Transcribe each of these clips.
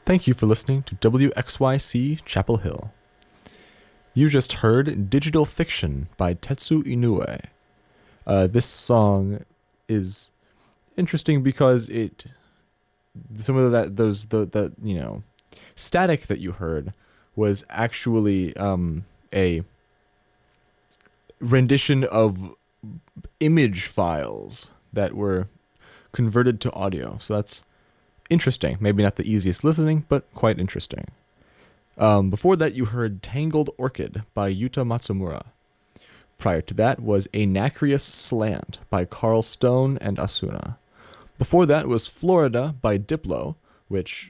Thank you for listening to WXYC Chapel Hill. You just heard Digital Fiction by Tetsu Inoue. This song is interesting because some of the static that you heard was actually a rendition of image files that were converted to audio. So that's interesting. Maybe not the easiest listening, but quite interesting. Before that, you heard Tangled Orchid by Yuta Matsumura. Prior to that was A Nacreous Slant by Carl Stone and Asuna. Before that was Florida by Diplo, which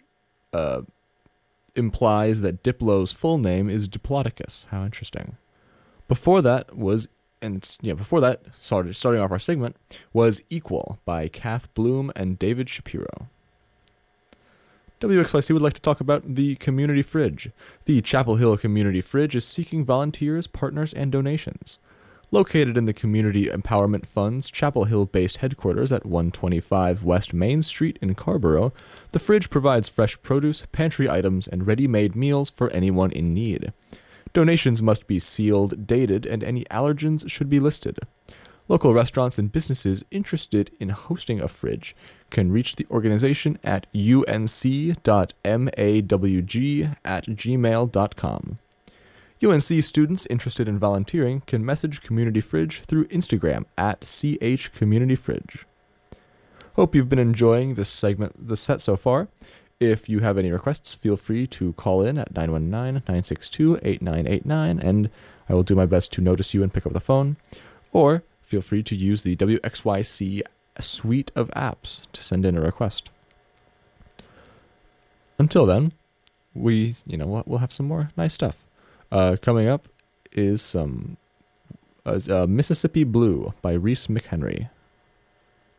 implies that Diplo's full name is Diplodocus. How interesting. Before that starting off our segment, was Equal by Kath Bloom and David Shapiro. WXYC would like to talk about the Community Fridge. The Chapel Hill Community Fridge is seeking volunteers, partners, and donations. Located in the Community Empowerment Fund's Chapel Hill-based headquarters at 125 West Main Street in Carrboro, the fridge provides fresh produce, pantry items, and ready-made meals for anyone in need. Donations must be sealed, dated, and any allergens should be listed. Local restaurants and businesses interested in hosting a fridge can reach the organization at unc.mawg@gmail.com. UNC students interested in volunteering can message Community Fridge through Instagram at @CHCommunityFridge. Hope you've been enjoying the set so far. If you have any requests, feel free to call in at 919-962-8989, and I will do my best to notice you and pick up the phone. Or feel free to use the WXYC suite of apps to send in a request. Until then, we'll have some more nice stuff. Coming up is some Mississippi Blue by Reese McHenry.